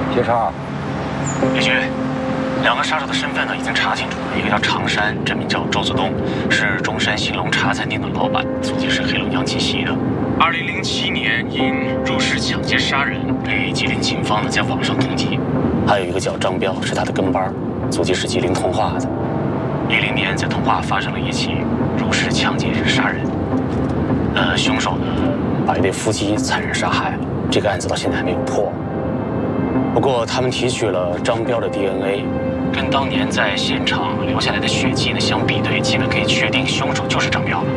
接茬。 李局，两个杀手的身份呢已经查清楚了，一个叫常山，真名叫周子东，是中山兴隆茶餐厅的老板，祖籍是黑龙江鸡西的。2007年因入室抢劫杀人被吉林警方呢在网上通缉。还有一个叫张彪，是他的跟班，祖籍是吉林通化的。10年在通化发生了一起入室抢劫杀人，凶手呢把一对夫妻残忍杀害了。这个案子到现在还没有破。不过他们提取了张彪的 DNA， 跟当年在现场留下来的血迹呢相比对，基本可以确定凶手就是张彪了。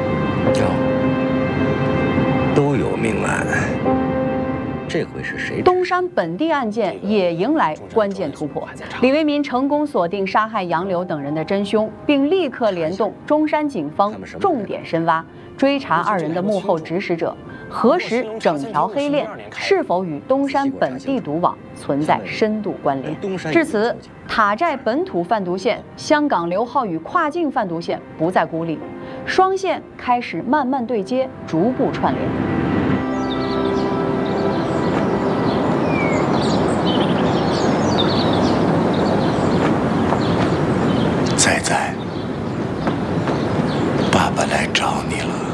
都有命案，这回是谁？ 东山本地案件也迎来关键突破，李为民成功锁定杀害杨柳等人的真凶，并立刻联动中山警方重点深挖，追查二人的幕后指使者，核实整条黑链是否与东山本地毒网存在深度关联。至此，塔寨本土贩毒线、香港刘浩宇跨境贩毒线不再孤立，双线开始慢慢对接，逐步串联。 仔仔，爸爸来找你了。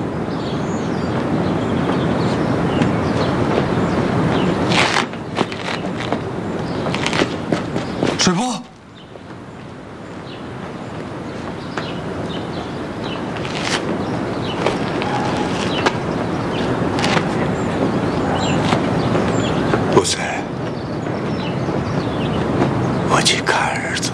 水波， 不在，我去看儿子。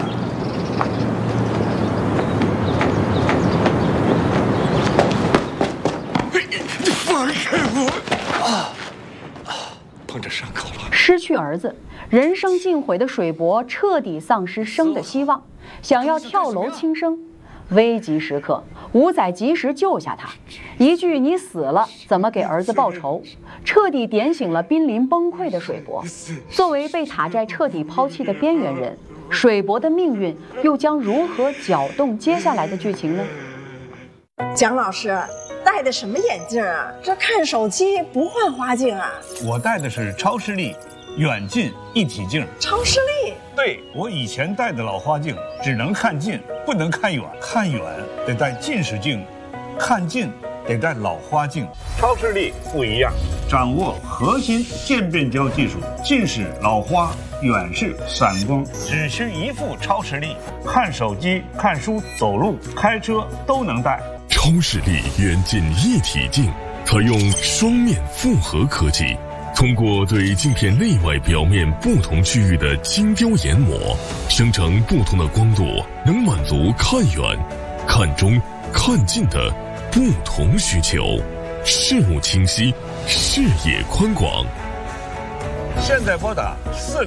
你放开我！碰着伤口了。 失去儿子，人生尽毁的水伯彻底丧失生的希望，想要跳楼轻生。危急时刻，吴仔及时救下他，一句“你死了，怎么给儿子报仇”，彻底点醒了濒临崩溃的水伯。作为被塔寨彻底抛弃的边缘人，水伯的命运又将如何搅动接下来的剧情呢？ 蒋老师戴的什么眼镜啊？这看手机不换花镜啊？ 我戴的是超视力远近一体镜。 超视力？ 对，我以前戴的老花镜只能看近，不能看远，看远得戴近视镜，看近得戴老花镜。超视力不一样，掌握核心渐变焦技术，近视、老花、远视、散光，只需一副超视力，看手机、看书、走路、开车都能戴。 超视力远近一体镜采用双面复合科技，通过对镜片内外表面不同区域的精雕研磨，生成不同的光度，能满足看远、看中、看近的不同需求，视物清晰，视野宽广。 现在拨打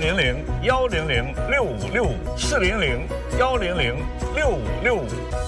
400-100-6565，400-100-6565。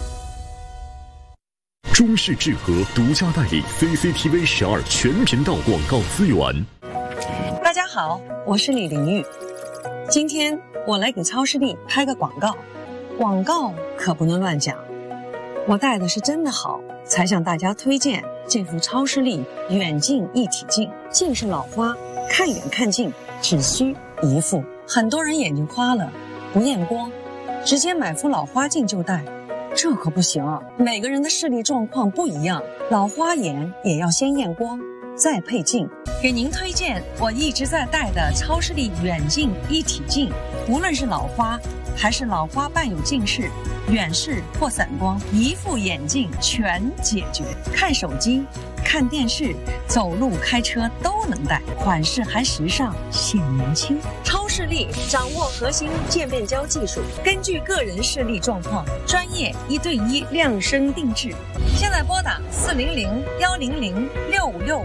中视智和独家代理 CCTV 12全频道广告资源。 大家好，我是李玲玉。今天我来给超视力拍个广告，广告可不能乱讲。我戴的是真的好，才向大家推荐这副超视力远近一体镜。近视老花，看远看近只需一副。很多人眼睛花了，不验光，直接买副老花镜就戴。这可不行，每个人的视力状况不一样，老花眼也要先验光，再配镜。给您推荐我一直在戴的超视力远近一体镜，无论是老花还是老花伴有近视、远视或散光，一副眼镜全解决。看手机、看电视、走路、开车都能戴，款式还时尚，显年轻。超视力掌握核心渐变焦技术，根据个人视力状况，专业1对1量身定制。现在拨打400-100-6565。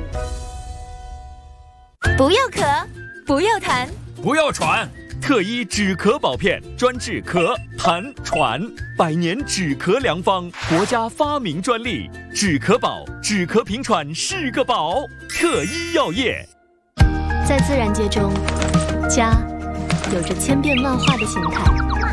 不要咳，不要痰， 不要喘，特医止咳宝片专治咳、痰、喘，100年止咳良方，国家发明专利，止咳宝，止咳平喘是个宝。特医药业。 在自然界中，家有着千变万化的形态。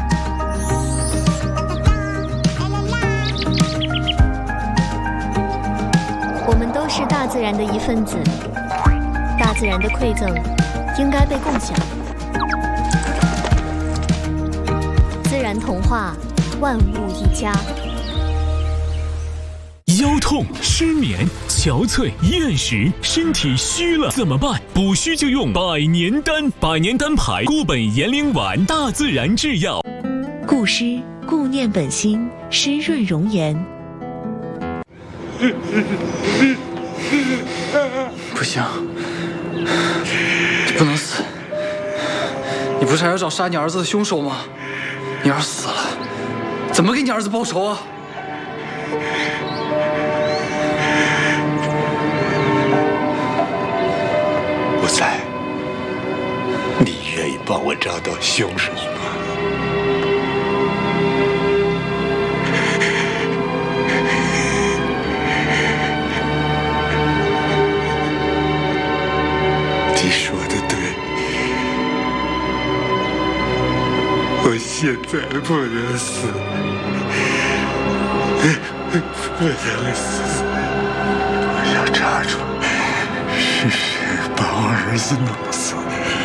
我们都是大自然的一份子，大自然的馈赠应该被共享。 然童话，万物一家。 腰痛、失眠、憔悴、厌食，身体虚了怎么办？补虚就用百年丹，百年丹牌固本延龄丸，大自然制药。 固湿固念本心，湿润容颜。 不行，你不能死！你不是还要找杀你儿子的凶手吗？你要是死了，怎么给你儿子报仇啊？ 无才，你愿意帮我找到凶手吗？你说的对，我现在不能死，不能死，我要查出是谁把我儿子弄。